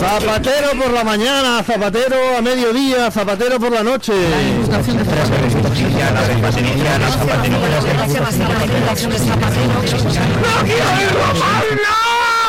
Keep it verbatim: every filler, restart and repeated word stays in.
Zapatero por la mañana, zapatero a mediodía, zapatero por la noche. ¡No quiero ir,